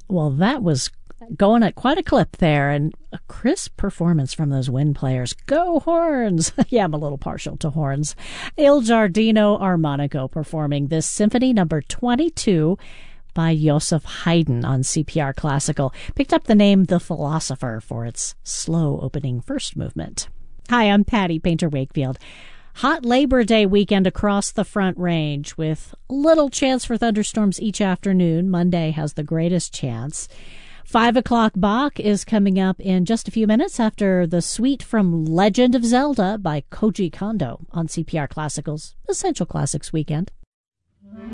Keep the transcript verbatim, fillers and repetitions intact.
Well, that was going at quite a clip there, and a crisp performance from those wind players. Go horns! Yeah, I'm a little partial to horns. Il Giardino Armonico performing this Symphony Number twenty-two by Joseph Haydn on C P R Classical. Picked up the name The Philosopher for its slow opening first movement. Hi, I'm Patty Painter Wakefield. Hot Labor Day weekend across the Front Range with little chance for thunderstorms each afternoon. Monday has the greatest chance. Five o'clock Bach is coming up in just a few minutes after the suite from Legend of Zelda by Koji Kondo on C P R Classical's Essential Classics Weekend.